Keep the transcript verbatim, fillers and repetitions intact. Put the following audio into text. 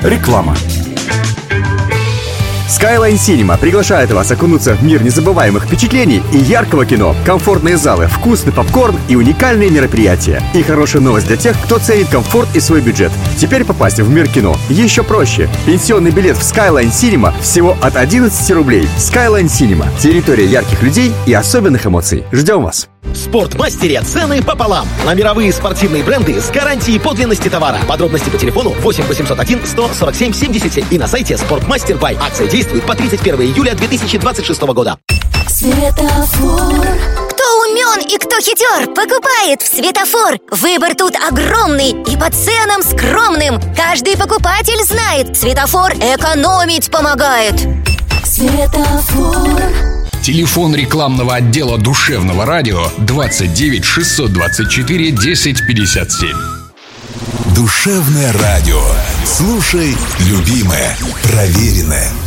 Реклама. Skyline Cinema приглашает вас окунуться в мир незабываемых впечатлений и яркого кино. Комфортные залы, вкусный попкорн и уникальные мероприятия. И хорошая новость для тех, кто ценит комфорт и свой бюджет. Теперь попасть в мир кино еще проще. Пенсионный билет в Skyline Cinema всего от одиннадцати рублей. Skyline Cinema. Территория ярких людей и особенных эмоций. Ждем вас. В Спортмастере цены пополам. На мировые спортивные бренды с гарантией подлинности товара. Подробности по телефону восемь восемьсот один сто сорок семь семьдесят семь и на сайте Спортмастер Бай. Акция действует по тридцать первого июля две тысячи двадцать шестого года. Светофор. Кто умен и кто хитер, покупает в Светофор. Выбор тут огромный и по ценам скромным. Каждый покупатель знает, Светофор экономить помогает. Светофор. Телефон рекламного отдела душевного радио двадцать девять шестьсот двадцать четыре десять пятьдесят семь. Душевное радио. Слушай, любимое, проверенное.